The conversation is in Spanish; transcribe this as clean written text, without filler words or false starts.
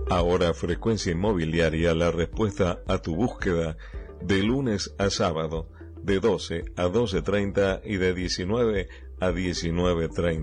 Ahora Frecuencia Inmobiliaria, la respuesta a tu búsqueda, de lunes a sábado, de 12 a 12:30 y de 19 a 19:30.